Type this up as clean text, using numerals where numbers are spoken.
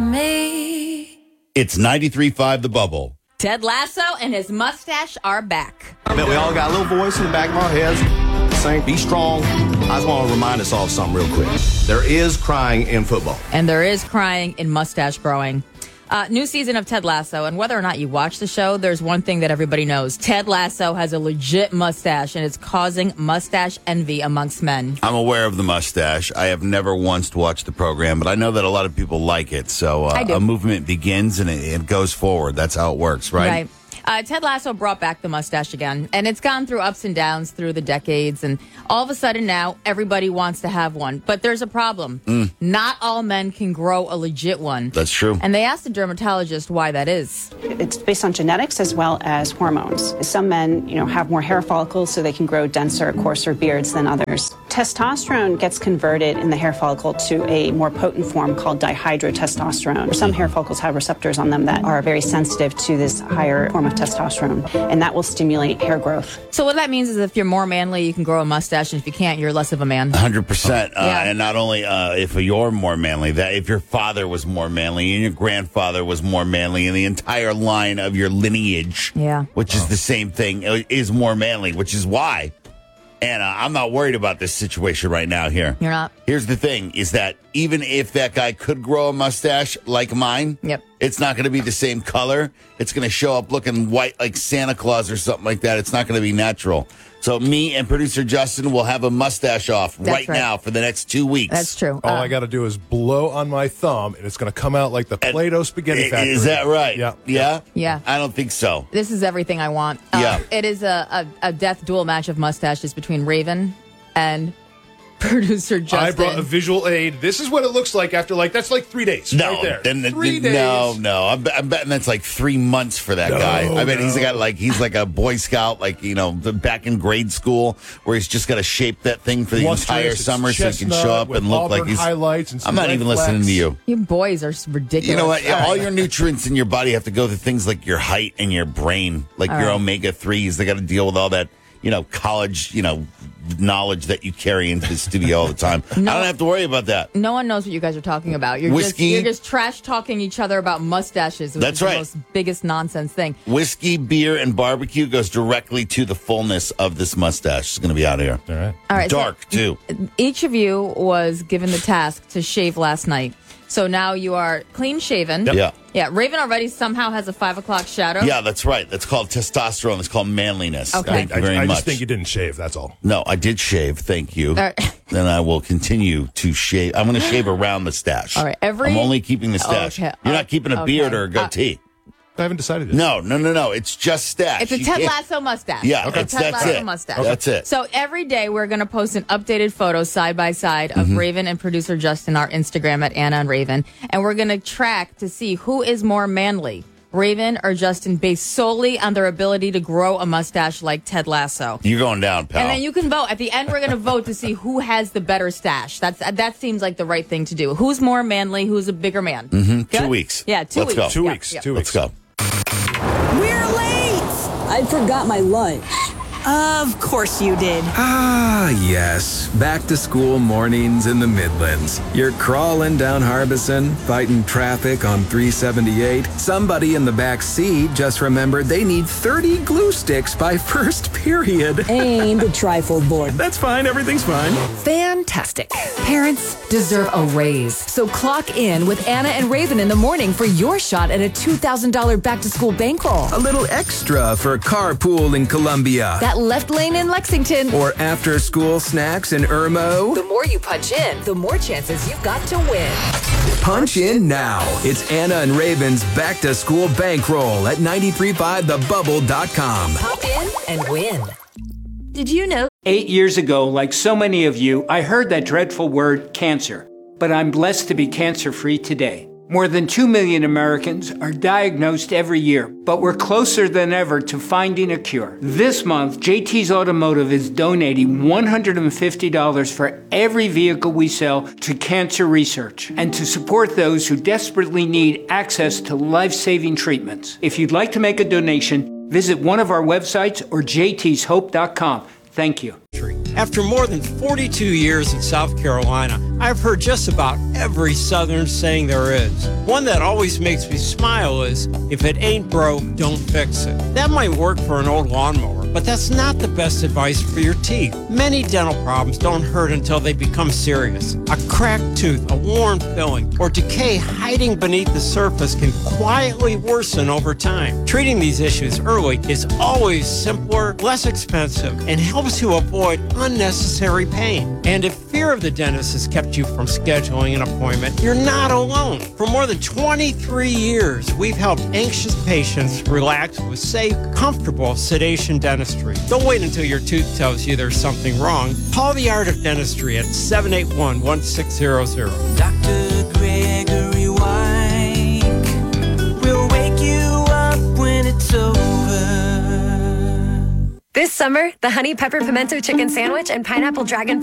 me. It's 93.5 The Bubble. Ted Lasso and his mustache are back. I bet we all got a little voice in the back of our heads saying, be strong. I just want to remind us all of something real quick. There is crying in football. And there is crying in mustache growing. New season of Ted Lasso, and whether or not you watch the show, there's one thing that everybody knows. Ted Lasso has a legit mustache, and it's causing mustache envy amongst men. I'm aware of the mustache. I have never once watched the program, but I know that a lot of people like it. So a movement begins and it goes forward. That's how it works, right? Right. Ted Lasso brought back the mustache again, and it's gone through ups and downs through the decades, and all of a sudden now everybody wants to have one. But there's a problem. Not all men can grow a legit one. That's true. And they asked a dermatologist why that is. It's based on genetics as well as hormones. Some men, have more hair follicles so they can grow denser, coarser beards than others. Testosterone gets converted in the hair follicle to a more potent form called dihydrotestosterone. Some hair follicles have receptors on them that are very sensitive to this higher form of testosterone, and that will stimulate hair growth. So what that means is if you're more manly, you can grow a mustache, and if you can't, you're less of a man. 100%. And not only if you're more manly, that if your father was more manly and your grandfather was more manly and the entire line of your lineage, which is the same thing, is more manly, which is why. And I'm not worried about this situation right now here. You're not? Here's the thing, is that even if that guy could grow a mustache like mine, it's not going to be the same color. It's going to show up looking white like Santa Claus or something like that. It's not going to be natural. So me and producer Justin will have a mustache off right now for the next 2 weeks. That's true. All I got to do is blow on my thumb, and it's going to come out like the Play-Doh spaghetti factory. Is that right? Yeah. Yeah. I don't think so. This is everything I want. It is a death duel match of mustaches between Raven and producer Justin. I brought a visual aid. This is what it looks like after, that's like 3 days. No, right there. 3 days. No. I'm betting that's like 3 months for that guy. I bet he's like a Boy Scout, back in grade school, where he's just got to shape that thing for the entire summer so he can show up and look like he's. Highlights and I'm not even listening to you. You boys are ridiculous. You know what? All your nutrients in your body have to go to things like your height and your brain, like your omega-3s. They got to deal with all that, college, knowledge that you carry into the studio all the time. I don't have to worry about that. No one knows what you guys are talking about. You're just trash talking each other about mustaches. That's right. The most biggest nonsense thing. Whiskey, beer, and barbecue goes directly to the fullness of this mustache. It's going to be out of here. All right. Dark, too. Each of you was given the task to shave last night. So now you are clean shaven. Yep. Yeah. Raven already somehow has a 5 o'clock shadow. Yeah, that's right. That's called testosterone. It's called manliness. Okay. Thank you very much. I just think you didn't shave. That's all. No, I did shave. Thank you. Then I will continue to shave. I'm going to shave around the stash. All right. I'm only keeping the stash. Okay. You're not keeping a beard or a goatee. I haven't decided yet. No. It's just stash. It's a Ted Lasso mustache. Yeah, it's a Ted Lasso it. mustache. Okay. That's it. So every day we're going to post an updated photo side by side of Raven and producer Justin, our Instagram at Anna and Raven. And we're going to track to see who is more manly, Raven or Justin, based solely on their ability to grow a mustache like Ted Lasso. You're going down, pal. And then you can vote. At the end, we're going to vote to see who has the better stash. That seems like the right thing to do. Who's more manly? Who's a bigger man? 2 weeks. Yeah, 2 weeks. Let's go. 2 weeks. Yeah. 2 weeks. Let's go. We're late! I forgot my lunch. Of course you did. Ah, yes. Back to school mornings in the Midlands. You're crawling down Harbison, fighting traffic on 378. Somebody in the back seat just remembered they need 30 glue sticks by first period. And a trifold board. That's fine. Everything's fine. Fantastic. Parents deserve a raise. So clock in with Anna and Raven in the morning for your shot at a $2,000 back-to-school bankroll. A little extra for carpool in Columbia. That left lane in Lexington. Or after-school snacks in Irmo. The more you punch in, the more chances you've got to win. Punch in now. It's Anna and Raven's back-to-school bankroll at 935thebubble.com. Pop in and win. Did you know? 8 years ago, like so many of you, I heard that dreadful word, cancer. But I'm blessed to be cancer-free today. More than 2 million Americans are diagnosed every year, but we're closer than ever to finding a cure. This month, JT's Automotive is donating $150 for every vehicle we sell to cancer research and to support those who desperately need access to life-saving treatments. If you'd like to make a donation, visit one of our websites or jtshope.com. Thank you. After more than 42 years in South Carolina, I've heard just about every Southern saying there is. One that always makes me smile is, if it ain't broke, don't fix it. That might work for an old lawnmower, but that's not the best advice for your teeth. Many dental problems don't hurt until they become serious. A cracked tooth, a worn filling, or decay hiding beneath the surface can quietly worsen over time. Treating these issues early is always simpler, less expensive, and helps you avoid unnecessary pain. And if fear of the dentist has kept you from scheduling an appointment, you're not alone. For more than 23 years, we've helped anxious patients relax with safe, comfortable sedation dentistry. Don't wait until your tooth tells you there's something wrong. Call the Art of Dentistry at 781-1600. Dr. Gregory White will wake you up when it's over. This summer, the Honey Pepper Pimento Chicken Sandwich and Pineapple Dragon